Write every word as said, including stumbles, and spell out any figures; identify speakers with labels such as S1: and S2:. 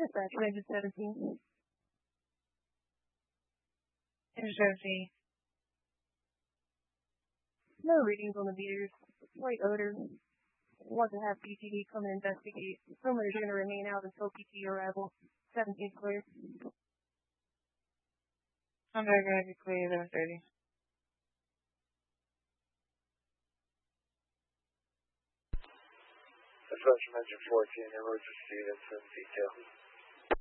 S1: Dispatch, engine seventeen.
S2: Engine seventeen.
S1: No readings on the meters. Slight odor. Want to have P T D come and investigate. Perimeter is going to remain out until P T arrival. seventeen clear.
S2: I'm very going to be clear, eleven thirty.
S3: Dispatch, engine fourteen, emergency, that's in detail.